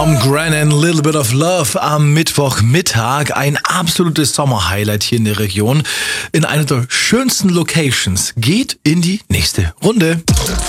Grannon, Little Bit of Love am Mittwochmittag. Ein absolutes Sommerhighlight hier in der Region. In einer der schönsten Locations. Geht in die nächste Runde.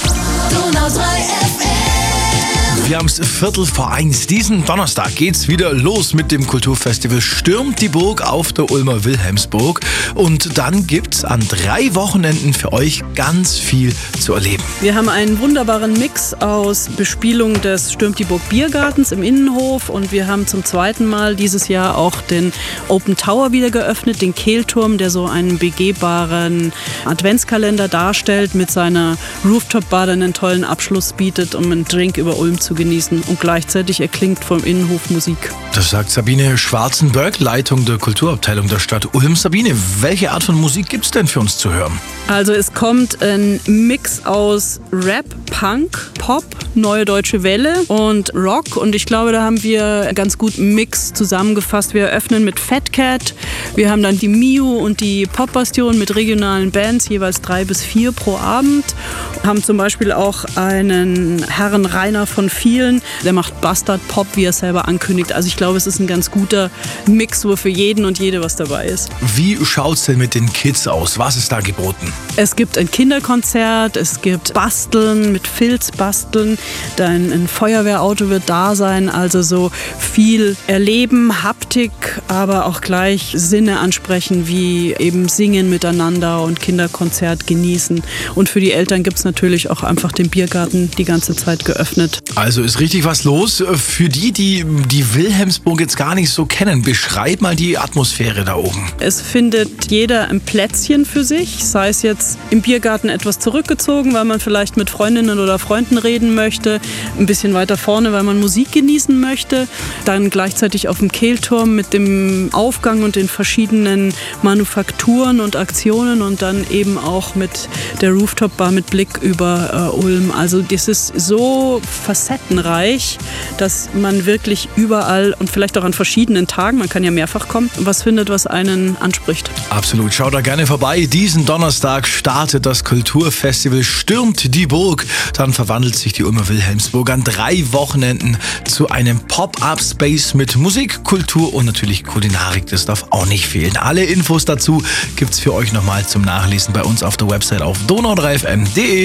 Wir haben es 1:15. Diesen Donnerstag geht's wieder los mit dem Kulturfestival Stürmt die Burg auf der Ulmer Wilhelmsburg. Und dann gibt's an 3 Wochenenden für euch ganz viel zu erleben. Wir haben einen wunderbaren Mix aus Bespielung des Stürmt die Burg Biergartens im Innenhof und wir haben zum zweiten Mal dieses Jahr auch den Open Tower wieder geöffnet, den Kehlturm, der so einen begehbaren Adventskalender darstellt, mit seiner Rooftop-Bar dann einen tollen Abschluss bietet, um einen Drink über Ulm zu genießen, und gleichzeitig erklingt vom Innenhof Musik. Das sagt Sabine Schwarzenberg, Leitung der Kulturabteilung der Stadt Ulm. Sabine, welche Art von Musik gibt's denn für uns zu hören? Also es kommt ein Mix aus Rap, Punk, Pop, Neue Deutsche Welle und Rock, und ich glaube, da haben wir ganz gut einen Mix zusammengefasst. Wir eröffnen mit Fat Cat, wir haben dann die Miu und die Popbastion mit regionalen Bands, jeweils 3 bis 4 pro Abend. Haben zum Beispiel auch einen Herrn Rainer von Vielen, der macht Bastard Pop, wie er selber ankündigt. Also ich glaube, es ist ein ganz guter Mix, wo für jeden und jede was dabei ist. Wie schaut's denn mit den Kids aus? Was ist da geboten? Es gibt ein Kinderkonzert, es gibt Basteln, mit Filz basteln, dann ein Feuerwehrauto wird da sein, also so viel erleben, Haptik, aber auch gleich Sinne ansprechen, wie eben singen miteinander und Kinderkonzert genießen. Und für die Eltern gibt es natürlich auch einfach den Biergarten die ganze Zeit geöffnet. Also ist richtig was los. Für die Wilhelmsburg jetzt gar nicht so kennen, beschreib mal die Atmosphäre da oben. Es findet jeder ein Plätzchen für sich, sei es jetzt im Biergarten etwas zurückgezogen, weil man vielleicht mit Freundinnen oder Freunden reden möchte, ein bisschen weiter vorne, weil man Musik genießen möchte, dann gleichzeitig auf dem Kehlturm mit dem Aufgang und den verschiedenen Manufakturen und Aktionen und dann eben auch mit der Rooftop-Bar mit Blick über Ulm. Also das ist so facettenreich, dass man wirklich überall und vielleicht auch an verschiedenen Tagen, man kann ja mehrfach kommen, was findet, was einen anspricht. Absolut, schaut da gerne vorbei. Diesen Donnerstag startet das Kulturfestival Stürmt die Burg. Dann verwandelt sich die Ulmer Wilhelmsburg an 3 Wochenenden zu einem Pop-Up-Space mit Musik, Kultur und natürlich Kulinarik. Das darf auch nicht fehlen. Alle Infos dazu gibt's für euch nochmal zum Nachlesen bei uns auf der Website auf donau3fm.de.